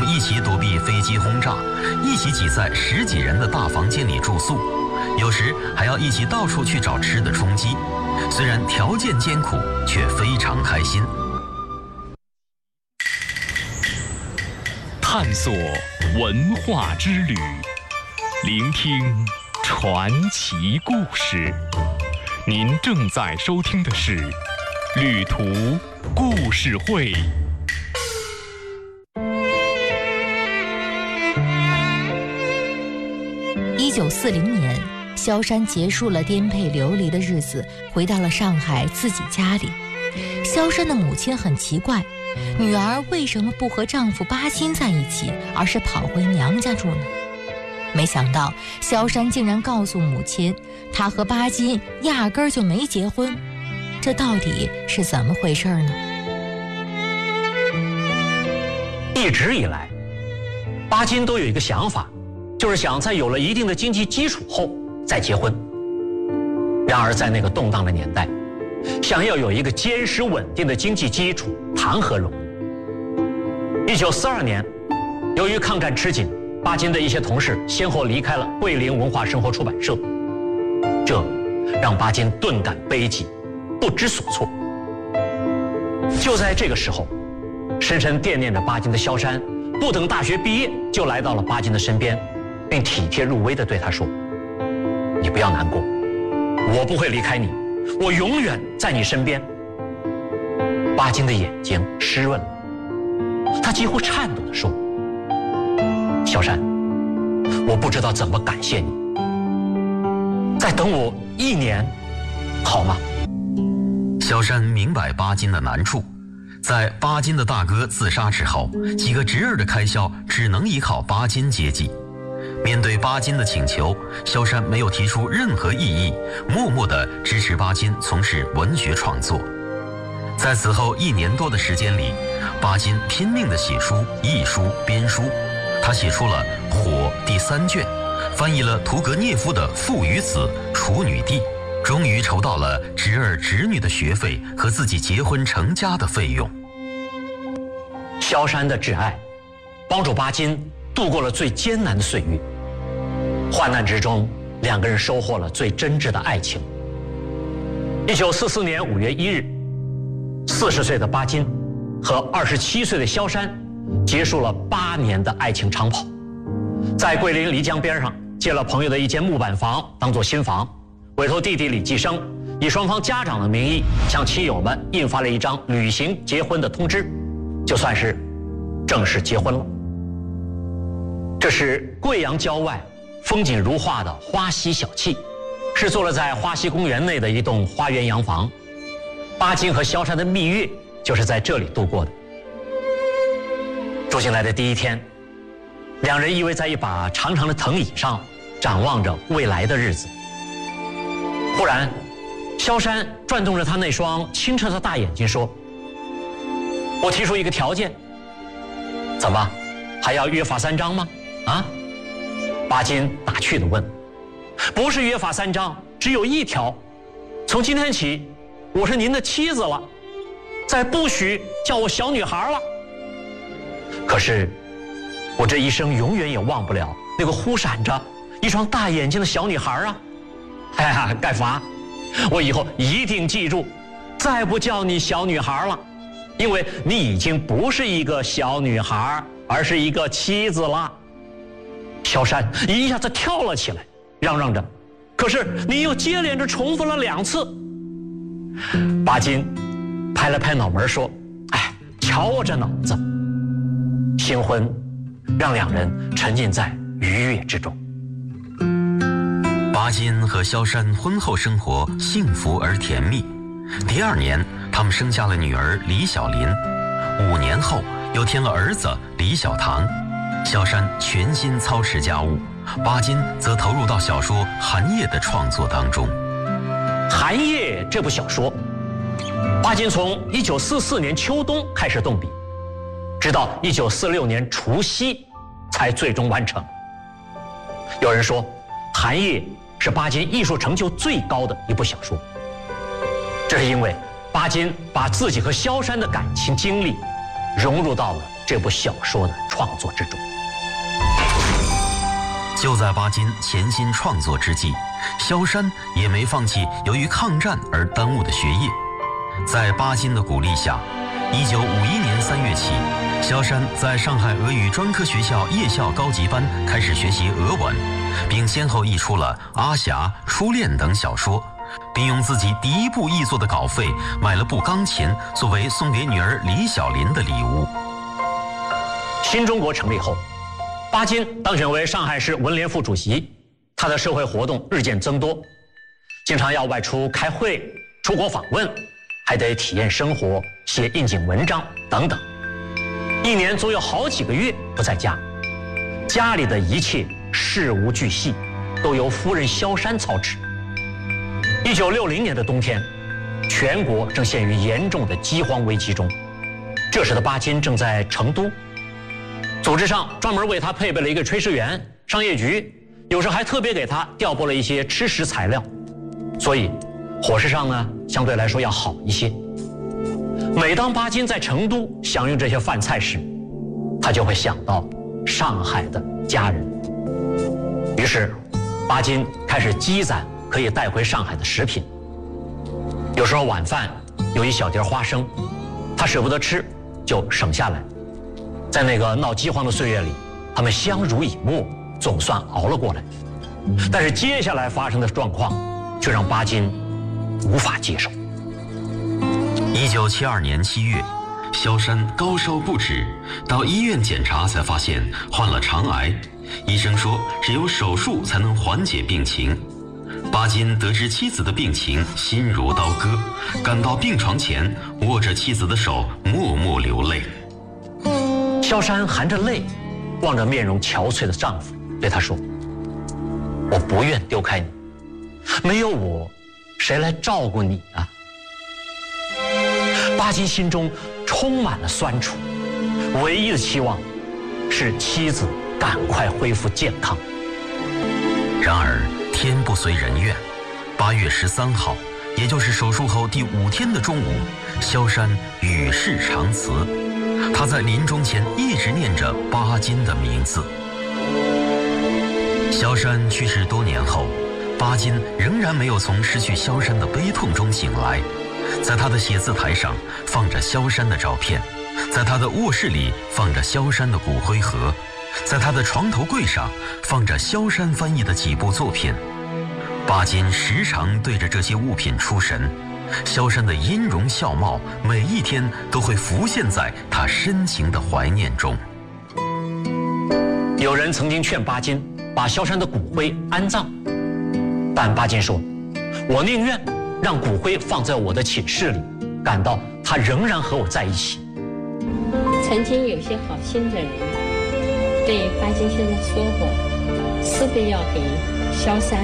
一起躲避飞机轰炸，一起挤在10几人的大房间里住宿，有时还要一起到处去找吃的充饥。虽然条件艰苦，却非常开心。 探索文化之旅，聆听传奇故事。您正在收听的是《旅途故事会》。 1940年，萧山结束了颠沛流离的日子，回到了上海自己家里。萧山的母亲很奇怪，女儿为什么不和丈夫巴金在一起，而是跑回娘家住呢？没想到萧山竟然告诉母亲，他和巴金压根儿就没结婚。这到底是怎么回事呢？ 一直以来，巴金都有一个想法，就是想在有了一定的经济基础后再结婚。然而在那个动荡的年代，想要有一个坚实稳定的经济基础，谈何容易？1942年，由于抗战吃紧，巴金的一些同事先后离开了桂林文化生活出版社，这让巴金顿感悲戚，不知所措。就在这个时候，深深惦念着巴金的萧山不等大学毕业，就来到了巴金的身边，并体贴入微地对他说：“你不要难过，我不会离开你，我永远在你身边。”巴金的眼睛湿润了，他几乎颤抖地说：“萧山，我不知道怎么感谢你，再等我1年，好吗？” 萧山明白巴金的难处，在巴金的大哥自杀之后，几个侄儿的开销只能依靠巴金接济。面对巴金的请求，萧山没有提出任何异议，默默地支持巴金从事文学创作。在此后1年多的时间里，巴金拼命地写书、译书、编书。他写出了《火》第3卷，翻译了屠格涅夫的《父与子》《处女地》，终于筹到了侄儿侄女的学费和自己结婚成家的费用。 萧山的挚爱帮助巴金度过了最艰难的岁月，患难之中，2个人收获了最真挚的爱情。1944年5月1日，40岁的巴金和27岁的萧山结束了8年的爱情长跑，在桂林漓江边上借了朋友的一间木板房当做新房，委托弟弟李继生以双方家长的名义向亲友们印发了一张履行结婚的通知，就算是正式结婚了。这是贵阳郊外风景如画的花溪小憩，是坐落在花溪公园内的一栋花园洋房。巴金和萧山的蜜月就是在这里度过的。住进来的第1天，2人依偎在一把长长的藤椅上，展望着未来的日子。忽然，萧山转动着他那双清澈的大眼睛说：“我提出一个条件，怎么，还要约法3章吗？啊？”巴金打趣地问：“不是约法3章，只有1条，从今天起，我是您的妻子了，再不许叫我小女孩了。可是，我这一生永远也忘不了那个忽闪着一双大眼睛的小女孩啊！哎呀，盖伐，我以后一定记住，再不叫你小女孩了，因为你已经不是一个小女孩，而是一个妻子了。”萧山一下子跳了起来，嚷嚷着：“可是你又接连着重复了2次。”巴金拍了拍脑门说：“哎，瞧我这脑子！”新婚让2人沉浸在愉悦之中。 巴金和萧山婚后生活幸福而甜蜜。第2年，他们生下了女儿李小林。5年后，又添了儿子李小棠。萧山全心操持家务，巴金则投入到小说《寒夜》的创作当中。 《寒夜》这部小说，巴金从1944年秋冬开始动笔，直到1946年除夕才最终完成。有人说，《寒夜》是巴金艺术成就最高的一部小说，这是因为巴金把自己和萧山的感情经历融入到了这部小说的创作之中。 就在巴金潜心创作之际，萧山也没放弃由于抗战而耽误的学业。在巴金的鼓励下，1951年3月起，萧山在上海俄语专科学校夜校高级班开始学习俄文，并先后译出了《阿霞》《初恋》等小说，并用自己第一部译作的稿费买了部钢琴，作为送给女儿李小林的礼物。 新中国成立后，巴金当选为上海市文联副主席，他的社会活动日渐增多，经常要外出开会、出国访问，还得体验生活、写应景文章等等，一年总有好几个月不在家，家里的一切事无巨细都由夫人萧山操持。1960年的冬天，全国正陷于严重的饥荒危机中，这时的巴金正在成都。组织上专门为他配备了一个炊事员，商业局有时还特别给他调拨了一些吃食材料，所以伙食上呢相对来说要好一些。每当巴金在成都享用这些饭菜时，他就会想到上海的家人。于是巴金开始积攒可以带回上海的食品。有时候晚饭有一小碟花生，他舍不得吃，就省下来。在那个闹饥荒的岁月里，他们相濡以沫，总算熬了过来。但是接下来发生的状况却让巴金无法接受。 1972年7月，萧山高烧不止，到医院检查才发现患了肠癌，医生说只有手术才能缓解病情。巴金得知妻子的病情，心如刀割，赶到病床前，握着妻子的手，默默流泪。 萧山含着泪，望着面容憔悴的丈夫，对他说：“我不愿丢开你，没有我，谁来照顾你啊？”巴金心中充满了酸楚，唯一的期望是妻子赶快恢复健康。 然而天不遂人愿，8月13号，也就是手术后第5天的中午，萧山与世长辞。他在临终前一直念着巴金的名字。萧山去世多年后，巴金仍然没有从失去萧山的悲痛中醒来。在他的写字台上放着萧山的照片，在他的卧室里放着萧山的骨灰盒，在他的床头柜上放着萧山翻译的几部作品。巴金时常对着这些物品出神，萧山的音容笑貌每一天都会浮现在他深情的怀念中。 有人曾经劝巴金把萧山的骨灰安葬，但巴金说：“我宁愿让骨灰放在我的寝室里，感到他仍然和我在一起。” 曾经有些好心的人对巴金先生说过，是不是要给萧山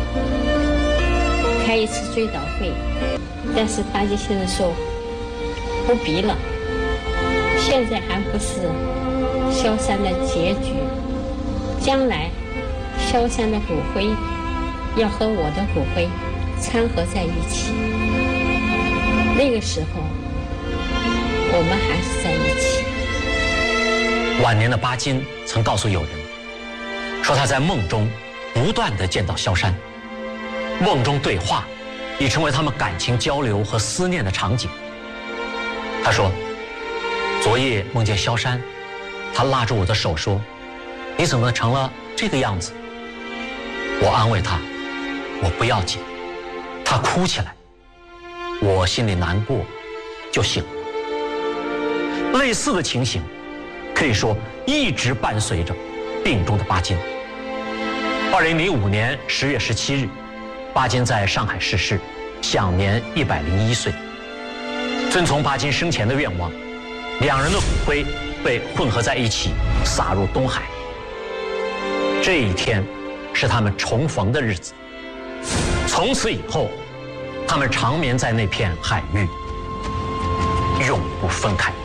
开一次追悼会？但是巴金先生说不必了，现在还不是萧山的结局，将来萧山的骨灰要和我的骨灰掺合在一起，那个时候我们还是在一起。 晚年的巴金曾告诉友人，说他在梦中不断地见到萧山，梦中对话已成为他们感情交流和思念的场景。他说：“昨夜梦见萧山，他拉住我的手说：‘你怎么成了这个样子？’我安慰他：‘我不要紧。’他哭起来，我心里难过，就醒了。”类似的情形可以说一直伴随着病中的巴金。2005年10月17日，巴金在上海逝世，享年101岁。遵从巴金生前的愿望，两人的骨灰被混合在一起，撒入东海。这一天是他们重逢的日子，从此以后，他们长眠在那片海域，永不分开。